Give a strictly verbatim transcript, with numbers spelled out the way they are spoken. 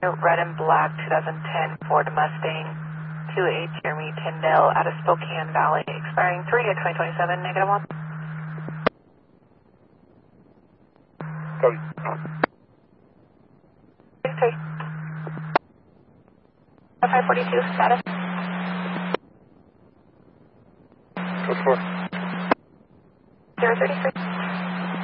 red and black twenty ten Ford Mustang, two eight Jeremy Tyndale out of Spokane Valley, expiring three of twenty twenty-seven, negative one. Copy. six three. five forty-two, status. Code four. zero thirty-three.